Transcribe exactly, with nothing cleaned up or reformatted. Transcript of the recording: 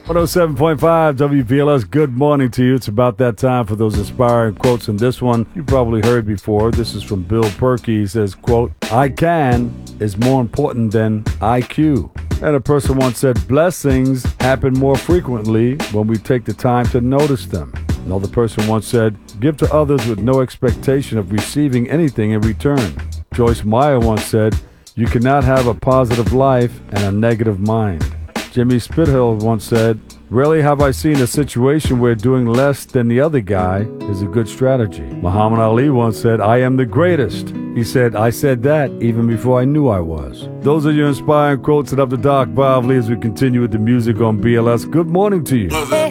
one oh seven point five W B L S, good morning to you. It's about that time for those inspiring quotes, and this one you probably heard before. This is from Bill Perky. He says, quote, I can is more important than I Q. And a person once said, blessings happen more frequently when we take the time to notice them. Another person once said, give to others with no expectation of receiving anything in return. Joyce Meyer once said, you cannot have a positive life and a negative mind. Jimmy Spithill once said, rarely have I seen a situation where doing less than the other guy is a good strategy. Muhammad Ali once said, I am the greatest. He said, I said that even before I knew I was. Those are your inspiring quotes, and up to Doc Bively as we continue with the music on B L S. Good morning to you.